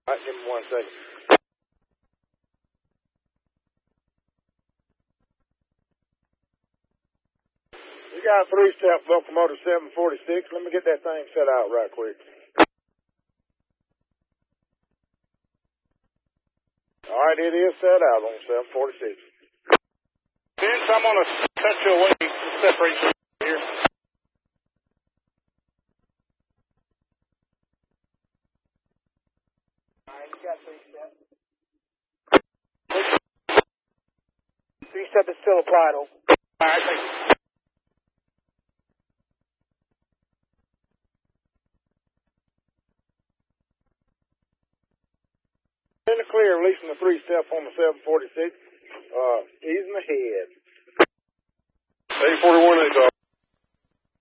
All right, give me 1 second. We got a 3-step locomotive 746. Let me get that thing set out right quick. All right, it is set out on 746. Vince, I'm going to cut you away to separate you here. All right, you got 3-step. 3-step is still applied, over. All right, thank you. In the clear, releasing the 3-step on the 746. Easing ahead. 841,